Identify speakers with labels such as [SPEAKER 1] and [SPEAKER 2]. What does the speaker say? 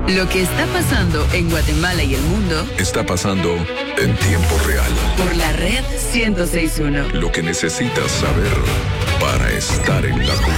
[SPEAKER 1] Lo que está pasando en Guatemala y el mundo
[SPEAKER 2] está pasando en tiempo real.
[SPEAKER 1] Por la red 106.1.
[SPEAKER 2] Lo que necesitas saber para estar en la